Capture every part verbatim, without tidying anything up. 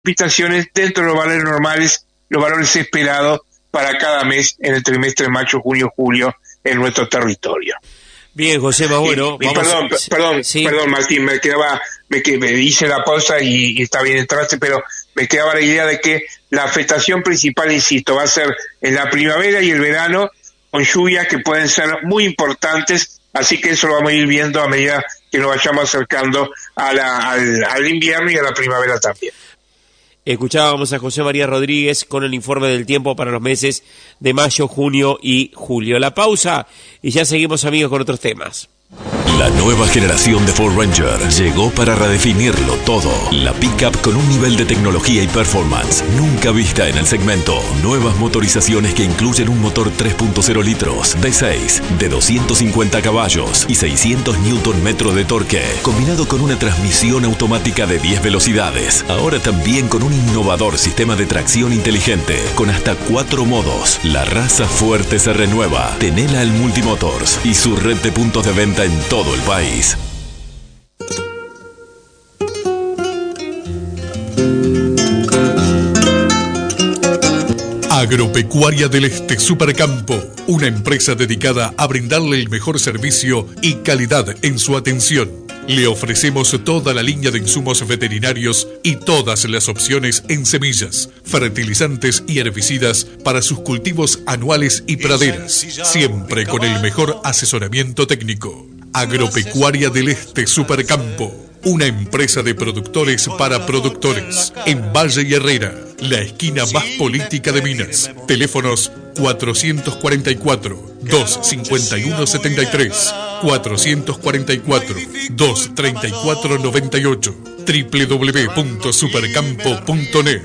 precipitaciones dentro de los valores normales, los valores esperados para cada mes en el trimestre de mayo, junio, julio en nuestro territorio. Bien, Josema, bueno, y, y vamos perdón, a... perdón, ¿Sí? perdón, Martín, me quedaba, me, que me hice la pausa y, y está bien entraste, pero me quedaba la idea de que la afectación principal, insisto, va a ser en la primavera y el verano, con lluvias que pueden ser muy importantes, así que eso lo vamos a ir viendo a medida que nos vayamos acercando a la, al, al invierno y a la primavera también. Escuchábamos a José María Rodríguez con el informe del tiempo para los meses de mayo, junio y julio. La pausa y ya seguimos, amigos, con otros temas. La nueva generación de Ford Ranger llegó para redefinirlo todo. La pickup con un nivel de tecnología y performance nunca vista en el segmento. Nuevas motorizaciones que incluyen un motor tres punto cero litros, V seis, de doscientos cincuenta caballos y seiscientos newton metros de torque, combinado con una transmisión automática de diez velocidades. Ahora también con un innovador sistema de tracción inteligente, con hasta cuatro modos. La raza fuerte se renueva. Tenela al Multimotors y su red de puntos de venta en todo el país. Agropecuaria del Este Supercampo, una empresa dedicada a brindarle el mejor servicio y calidad en su atención. Le ofrecemos toda la línea de insumos veterinarios y todas las opciones en semillas, fertilizantes y herbicidas para sus cultivos anuales y praderas, siempre con el mejor asesoramiento técnico. Agropecuaria del Este Supercampo, una empresa de productores para productores, en Valle y Herrera, la esquina más política de Minas. Teléfonos cuatrocientos cuarenta y cuatro, doscientos cincuenta y uno setenta y tres, cuatrocientos cuarenta y cuatro, doscientos treinta y cuatro noventa y ocho, doble u doble u doble u punto supercampo punto net.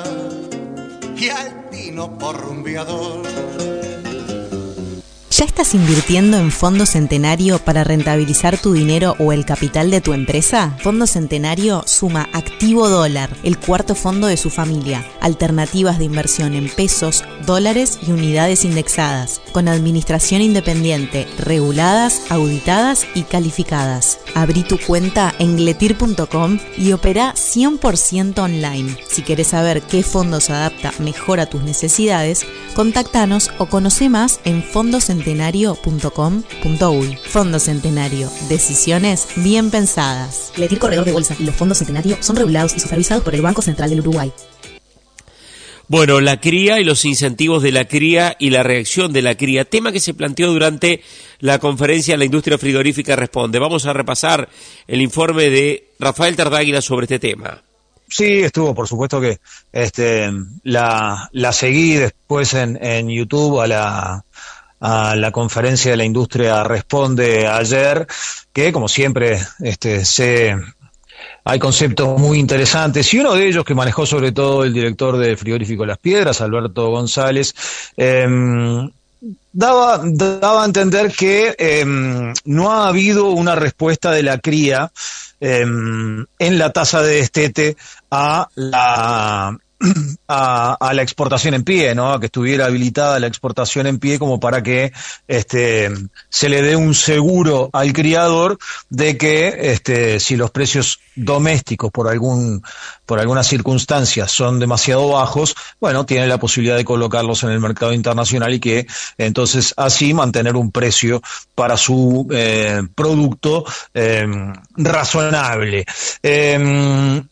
¿Ya estás invirtiendo en Fondo Centenario para rentabilizar tu dinero o el capital de tu empresa? Fondo Centenario suma Activo Dólar, el cuarto fondo de su familia, alternativas de inversión en pesos, dólares y unidades indexadas, con administración independiente, reguladas, auditadas y calificadas. Abrí tu cuenta en gletir punto com y opera cien por ciento online. Si querés saber qué fondo se adapta mejor a tus necesidades, contáctanos o conoce más en fondos centenario punto com punto uy. Fondo Centenario, decisiones bien pensadas. Gletir Corredor de Bolsa y los fondos Centenario son regulados y supervisados por el Banco Central del Uruguay. Bueno, la cría y los incentivos de la cría y la reacción de la cría, tema que se planteó durante la conferencia La Industria Frigorífica Responde. Vamos a repasar el informe de Rafael Tardáguila sobre este tema. Sí, estuvo, por supuesto que este la, la seguí después en, en YouTube a la a la conferencia de la industria Responde ayer, que como siempre este se hay conceptos muy interesantes, y uno de ellos que manejó sobre todo el director del frigorífico Las Piedras, Alberto González, eh, daba, daba a entender que eh, no ha habido una respuesta de la cría eh, en la tasa de destete a la A, a la exportación en pie, ¿no? A que estuviera habilitada la exportación en pie como para que este se le dé un seguro al criador de que este si los precios domésticos por algún por alguna circunstancia son demasiado bajos, bueno, tiene la posibilidad de colocarlos en el mercado internacional y que entonces así mantener un precio para su eh, producto eh, razonable. Eh,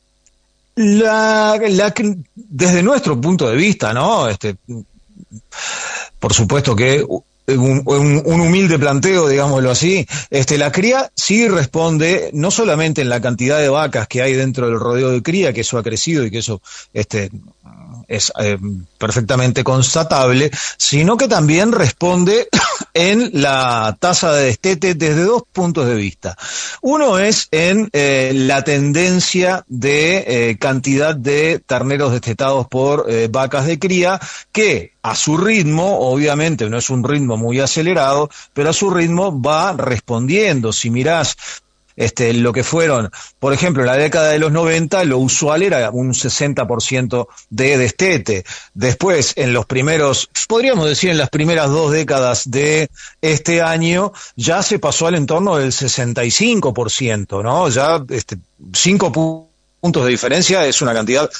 La, la, desde nuestro punto de vista, ¿no? Este, por supuesto que un, un, un humilde planteo, digámoslo así, este, la cría sí responde no solamente en la cantidad de vacas que hay dentro del rodeo de cría, que eso ha crecido y que eso este, es eh, perfectamente constatable, sino que también responde en la tasa de destete desde dos puntos de vista. Uno es en eh, la tendencia de eh, cantidad de terneros destetados por eh, vacas de cría, que a su ritmo, obviamente no es un ritmo muy acelerado, pero a su ritmo va respondiendo. Si mirás Este, lo que fueron, por ejemplo, en la década de los noventa, lo usual era un sesenta por ciento de destete. Después, en los primeros, podríamos decir en las primeras dos décadas de este año, ya se pasó al entorno del sesenta y cinco por ciento, ¿no? Ya este, cinco puntos puntos de diferencia es una cantidad